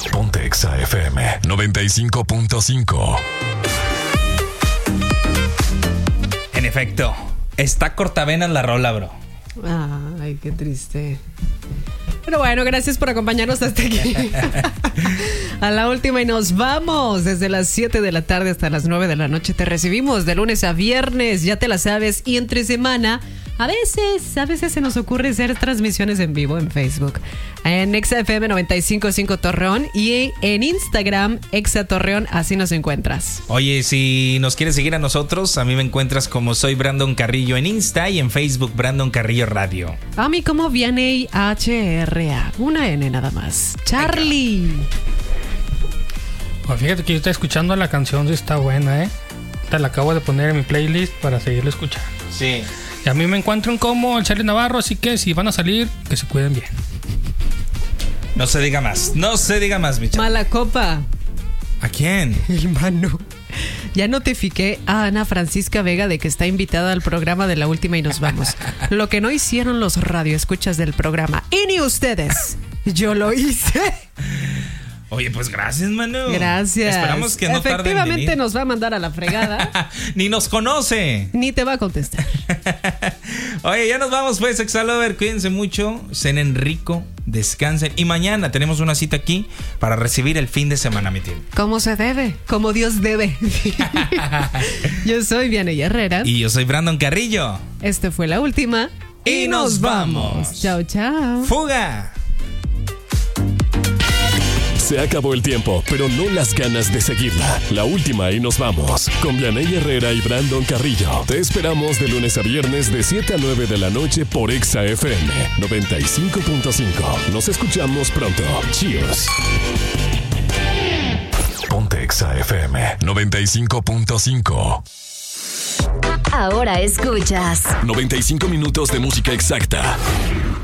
Ponte Exa FM 95.5. En efecto, está cortavenas la rola, bro. Ay, qué triste. Pero bueno, gracias por acompañarnos hasta aquí. A la última y nos vamos. Desde las 7 de la tarde hasta las 9 de la noche te recibimos de lunes a viernes, ya te la sabes. Y entre semana, a veces se nos ocurre hacer transmisiones en vivo en Facebook. En XFM 95.5 Torreón y en Instagram Exa Torreón, así nos encuentras. Oye, si nos quieres seguir a nosotros, a mí me encuentras como soy Brandon Carrillo en Insta y en Facebook Brandon Carrillo Radio. A mí como Vianey HRA, una N nada más. Charlie. Pues fíjate que yo estoy escuchando la canción, sí está buena, Te la acabo de poner en mi playlist para seguirla escuchando. Sí. Y a mí me encuentran como el Charlie Navarro, así que si van a salir, que se cuiden bien. No se diga más, mi chavo. Mala copa. ¿A quién? Hermano. Ya notifiqué a Ana Francisca Vega de que está invitada al programa de La Última y nos vamos. Lo que no hicieron los radioescuchas del programa, y ni ustedes, yo lo hice. Oye, pues gracias, Manu. Gracias. Esperamos que no tarde en Efectivamente venir. nos va a mandar a la fregada. Ni nos conoce. Ni te va a contestar. Oye, ya nos vamos pues, Exalover. Cuídense mucho, cenen rico, descansen. Y mañana tenemos una cita aquí para recibir el fin de semana, mi tío. Como se debe, como Dios debe. Yo soy Vianey Herrera. Y yo soy Brandon Carrillo. Este fue La Última. Y nos vamos. Chao, chao. ¡Fuga! Se acabó el tiempo, pero no las ganas de seguirla. La Última y nos vamos. Con Vianey Herrera y Brandon Carrillo. Te esperamos de lunes a viernes de 7 a 9 de la noche por Exa FM 95.5. Nos escuchamos pronto. Cheers. Ponte Exa FM 95.5. Ahora escuchas 95 minutos de música exacta.